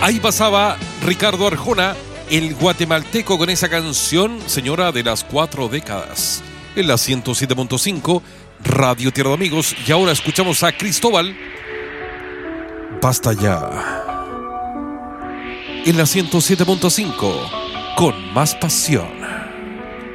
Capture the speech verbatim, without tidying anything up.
Ahí pasaba Ricardo Arjona, el guatemalteco, con esa canción, señora de las cuatro décadas, en la ciento siete punto cinco, Radio Tierra de Amigos. Y ahora escuchamos a Cristóbal, Basta Ya, en la ciento siete punto cinco, con más pasión.